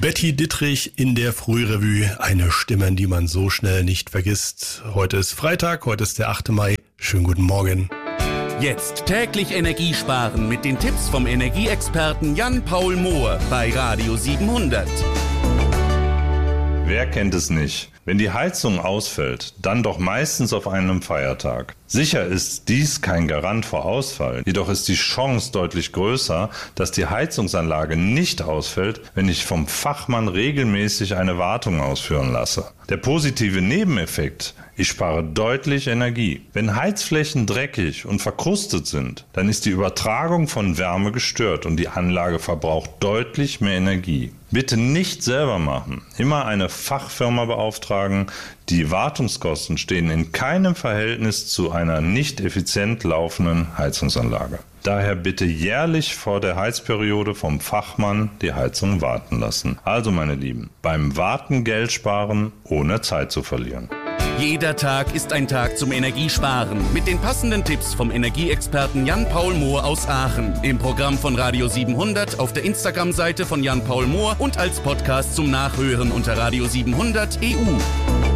Betty Dittrich in der Frührevue. Eine Stimme, die man so schnell nicht vergisst. Heute ist Freitag, heute ist der 8. Mai. Schönen guten Morgen. Jetzt täglich Energie sparen mit den Tipps vom Energieexperten Jan-Paul Mohr bei Radio 700. Wer kennt es nicht? Wenn die Heizung ausfällt, dann doch meistens auf einem Feiertag. Sicher ist dies kein Garant vor Ausfall, jedoch ist die Chance deutlich größer, dass die Heizungsanlage nicht ausfällt, wenn ich vom Fachmann regelmäßig eine Wartung ausführen lasse. Der positive Nebeneffekt: ich spare deutlich Energie. Wenn Heizflächen dreckig und verkrustet sind, dann ist die Übertragung von Wärme gestört und die Anlage verbraucht deutlich mehr Energie. Bitte nicht selber machen, immer eine Fachfirma beauftragen. Die Wartungskosten stehen in keinem Verhältnis zu einer nicht effizient laufenden Heizungsanlage. Daher bitte jährlich vor der Heizperiode vom Fachmann die Heizung warten lassen. Also meine Lieben, beim Warten Geld sparen, ohne Zeit zu verlieren. Jeder Tag ist ein Tag zum Energiesparen mit den passenden Tipps vom Energieexperten Jan-Paul Mohr aus Aachen. Im Programm von Radio 700, auf der Instagram-Seite von Jan-Paul Mohr und als Podcast zum Nachhören unter Radio 700 EU.